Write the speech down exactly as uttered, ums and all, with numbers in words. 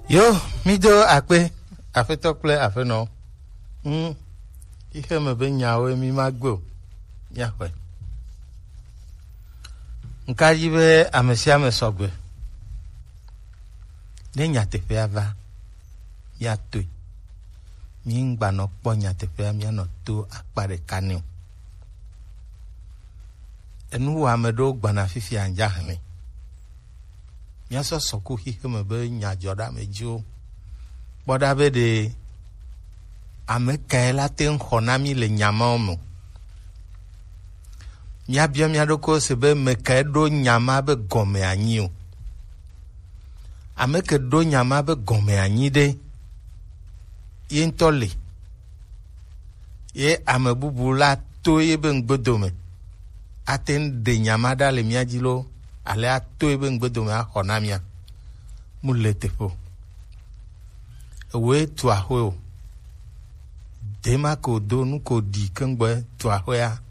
Yo, mi do akpe, afe tokple afe no. Hmm. Ihe me be nyawe mi magbo. Nyakwe. Nka yibe amesia me sogbe. Ne nyate fe ava. Ya to. Mi ngba no po nyate fe mi no to akpare kanu. Enu wa me do gba na fifi anja hame. Mi so soko hi me be nya joda me jo. Boda be de ame kaela ten khonami le nyama omo. Mia bia mia doko sebe me kaedo nyama be gome anyi o. Ame ke do nyama be gome anyi de. Ye ntole. Ye ame bubu la to ye be ngbodome. Aten de nyama da le mia jilo ale ato ye be ngbodome a khonamia. Mulete po. We to ahoyo. Dema ko do nu ko di kengbe to ahoya.